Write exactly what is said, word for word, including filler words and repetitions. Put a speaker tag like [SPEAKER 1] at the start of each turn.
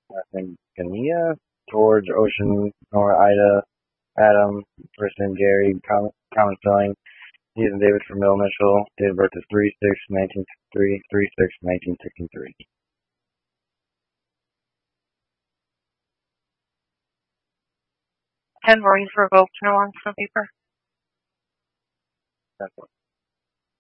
[SPEAKER 1] Last name Gania, George, Ocean, Nora, Ida, Adam, first name Gary, common, common spelling, Stephen David for middle initial, date of birth is three six nineteen sixty-three, three six nineteen sixty-three.
[SPEAKER 2] ten Marines revoked, no longer on paper.
[SPEAKER 1] That's it.